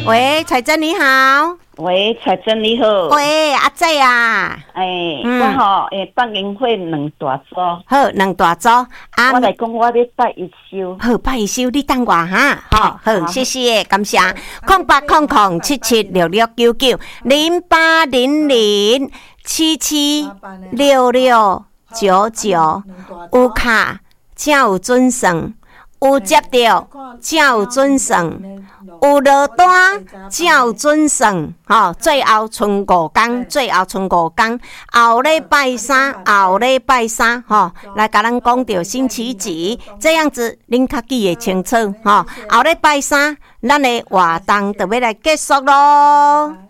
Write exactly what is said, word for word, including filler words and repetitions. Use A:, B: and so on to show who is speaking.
A: 喂，彩珍你好。
B: 喂，彩珍你好。
A: 喂，阿仔啊。
B: 哎，嗯、我吼诶，放映会两大组。
A: 好，两大组。啊，
B: 我来讲，我要拜一休。
A: 好，拜一休，你等我哈。好，好，谢谢，感谢。空八空空七七六六九九零八零零七七六六九九，有卡才有准算。有接到才有准算，有落单才有准算。吼，最后剩五天，最后剩五天，后礼拜三，后礼拜三，吼，来甲咱讲到星期几，这样子恁较记会清楚。吼，后礼拜三，咱的活动就要来结束咯。